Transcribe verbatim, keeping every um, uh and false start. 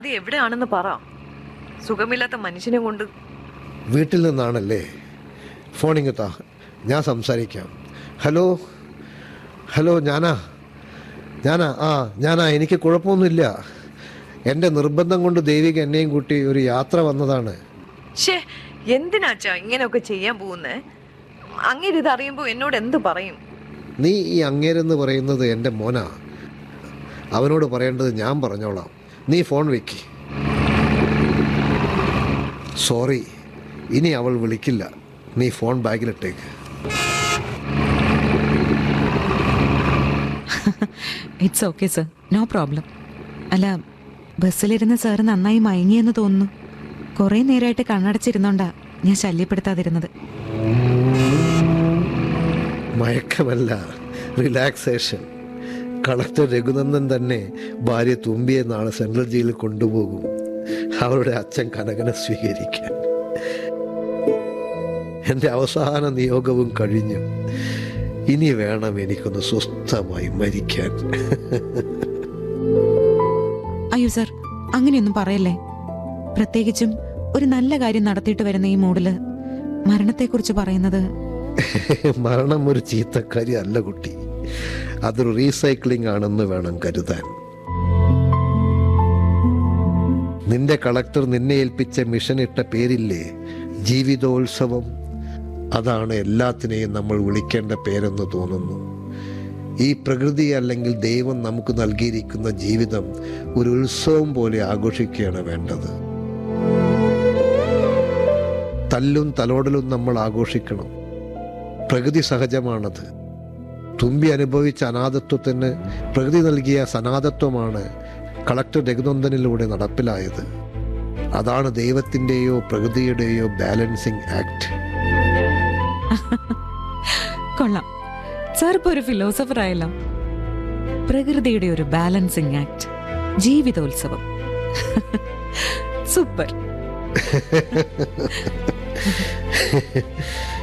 അത് എവിടെയാണെന്ന് പറ. സുഖമില്ലാത്ത മനുഷ്യനെ കൊണ്ട്. വീട്ടിൽ നിന്നാണല്ലേ? ഫോണിങ്ങത്താ, ഞാൻ സംസാരിക്കാം. ഹലോ ഹലോ ഞാനാ ഞാനാ ആ ഞാനാ എനിക്ക് കുഴപ്പമൊന്നുമില്ല. എൻ്റെ നിർബന്ധം കൊണ്ട് ദേവിക എന്നെയും കൂട്ടി ഒരു യാത്ര വന്നതാണ്. ഷേ, എന്തിനാച്ചാ ഇങ്ങനെയൊക്കെ ചെയ്യാൻ പോകുന്നേ? അങ്ങേര് ഇത് അറിയുമ്പോൾ എന്നോട് എന്ത് പറയും? നീ ഈ അങ്ങേരെന്ന് പറയുന്നത് എൻ്റെ മോനാ. അവനോട് പറയേണ്ടത് ഞാൻ പറഞ്ഞോളാം. നീ ഫോൺ വെക്ക്. സോറി, ഇനി അവൾ വിളിക്കില്ല. നീ phone ബാഗിലിട്ടേക്ക്. It's okay sir, no problem. അല്ല, ബസ്സിലിരുന്ന് സാറ് നന്നായി മയങ്ങിയെന്ന് തോന്നുന്നു. കുറേ നേരമായിട്ട് കണ്ണടച്ചിരുന്നോണ്ടാ ഞാൻ ശല്യപ്പെടുത്താതിരുന്നത്. മയക്കമല്ല, റിലാക്സേഷൻ. കളക്ടർ രഘുനന്ദൻ തന്നെ ഭാര്യ തുമ്പിയെ നാളെ സെൻട്രൽ ജയിലിൽ കൊണ്ടുപോകും, അവരുടെ അച്ഛൻ കനകനെ സ്വീകരിക്കാൻ. എൻ്റെ അവസാന നിയോഗവും കഴിഞ്ഞു. ഇനി വേണം എനിക്കൊന്ന് സ്വസ്ഥമായി മരിക്കാൻ. അയ്യോ സർ, അങ്ങനെയൊന്നും പറയല്ലേ. പ്രത്യേകിച്ചും ഒരു നല്ല കാര്യം നടത്തിയിട്ട് വരുന്ന ഈ മൂഡില് മരണത്തെക്കുറിച്ച് പറയുന്നത്. മരണം ഒരു ചീത്തക്കാരി അല്ല കുട്ടി, അതൊരു റീസൈക്ലിംഗ് ആണെന്ന് വേണം കരുതാൻ. നിന്റെ കളക്ടർ നിന്നെ ഏൽപ്പിച്ച മിഷൻ ഇട്ട പേരില്ലേ, ജീവിതോത്സവം. അതാണ് എല്ലാത്തിനെയും നമ്മൾ വിളിക്കേണ്ട പേരെന്ന് തോന്നുന്നു. ഈ പ്രകൃതി അല്ലെങ്കിൽ ദൈവം നമുക്ക് നൽകിയിരിക്കുന്ന ജീവിതം ഒരു ഉത്സവം പോലെ ആഘോഷിക്കുകയാണ് വേണ്ടത്. തല്ലും തലോടലും നമ്മൾ ആഘോഷിക്കണം. പ്രകൃതി സഹജമാണത്. തുമ്പി അനുഭവിച്ച അനാഥത്വത്തിന് പ്രകൃതി നൽകിയ സനാഥത്വമാണ് കളക്ടർ രഘുനന്ദനിലൂടെ നടപ്പിലായത്. അതാണ് ദൈവത്തിൻ്റെയോ പ്രകൃതിയുടെയോ ബാലൻസിങ് ആക്ട്. കൊള്ളാം, സാർ ഇപ്പൊ ഒരു ഫിലോസഫർ ആയല്ലോ. പ്രകൃതിയുടെ ഒരു ബാലൻസിങ് ആക്ട്, ജീവിതോത്സവം. സൂപ്പർ.